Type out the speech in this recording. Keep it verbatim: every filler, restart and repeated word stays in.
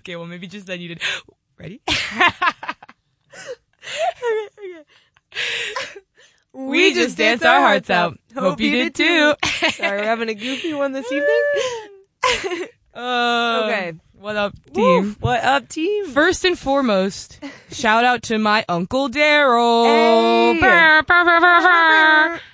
Okay, well, maybe just then you did. Ready? Okay, okay. We just danced our hearts out. Hope you did too. Sorry, we're having a goofy one this evening. Uh, Okay. What up, team? Woof, what up, team? First and foremost, shout out to my Uncle Daryl. Hey. Brr, brr, brr, brr, brr.